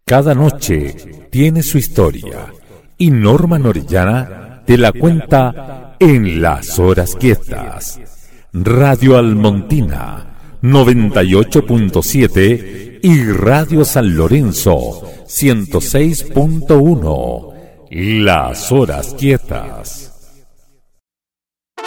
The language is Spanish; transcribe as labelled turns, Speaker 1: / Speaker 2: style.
Speaker 1: Cada noche tiene su historia y Norman Orellana te la cuenta en Las Horas Quietas. Radio Almontina 98.7 y Radio San Lorenzo 106.1. Las Horas Quietas.